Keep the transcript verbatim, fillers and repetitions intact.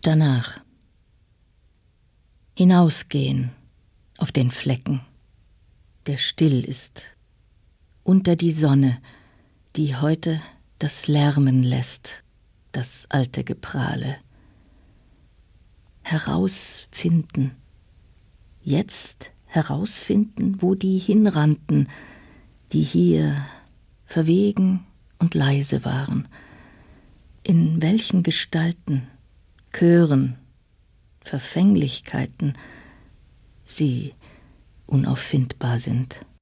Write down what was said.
Danach hinausgehen auf den Flecken, der still ist, unter die Sonne, die heute das Lärmen lässt, das alte Geprahle. Herausfinden, jetzt herausfinden, wo die hinrannten, die hier verwegen und leise waren, in welchen Gestalten, Chören, Verfänglichkeiten sie unauffindbar sind.